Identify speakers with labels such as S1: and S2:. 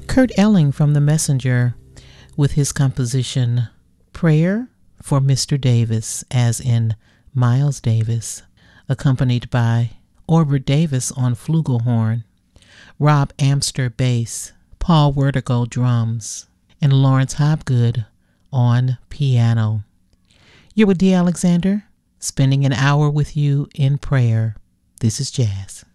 S1: Kurt Elling from The Messenger with his composition Prayer for Mr. Davis, as in Miles Davis, accompanied by Orbert Davis on flugelhorn, Rob Amster bass, Paul Wertigo drums, and Lawrence Hopgood on piano. You're with Dee Alexander, spending an hour with you in prayer. This is jazz.